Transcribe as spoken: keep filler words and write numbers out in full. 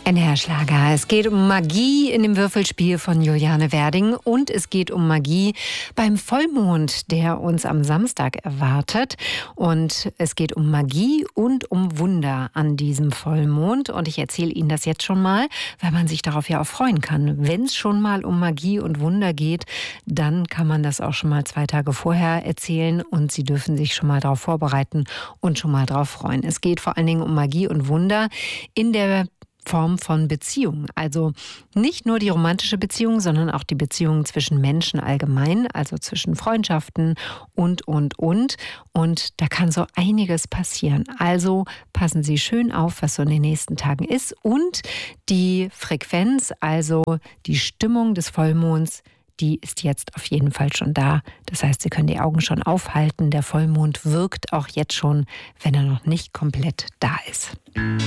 N R-Schlager. Es geht um Magie in dem Würfelspiel von Juliane Werding und es geht um Magie beim Vollmond, der uns am Samstag erwartet. Und es geht um Magie und um Wunder an diesem Vollmond. Und ich erzähle Ihnen das jetzt schon mal, weil man sich darauf ja auch freuen kann. Wenn es schon mal um Magie und Wunder geht, dann kann man das auch schon mal zwei Tage vorher erzählen und Sie dürfen sich schon mal darauf vorbereiten und schon mal darauf freuen. Es geht vor allen Dingen um Magie und Wunder in der Form von Beziehung. Also nicht nur die romantische Beziehung, sondern auch die Beziehung zwischen Menschen allgemein, also zwischen Freundschaften und, und, und. Und da kann so einiges passieren. Also passen Sie schön auf, was so in den nächsten Tagen ist. Und die Frequenz, also die Stimmung des Vollmonds, die ist jetzt auf jeden Fall schon da. Das heißt, Sie können die Augen schon aufhalten. Der Vollmond wirkt auch jetzt schon, wenn er noch nicht komplett da ist.